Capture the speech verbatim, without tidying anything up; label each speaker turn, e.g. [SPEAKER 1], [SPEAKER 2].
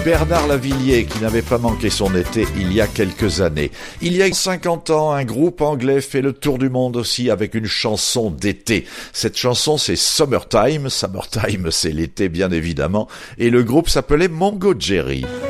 [SPEAKER 1] Bernard Lavilliers, qui n'avait pas manqué son été il y a quelques années. Il y a cinquante ans, un groupe anglais fait le tour du monde aussi avec une chanson d'été. Cette chanson, c'est Summertime. Summertime, c'est l'été, bien évidemment. Et le groupe s'appelait Mongo Jerry.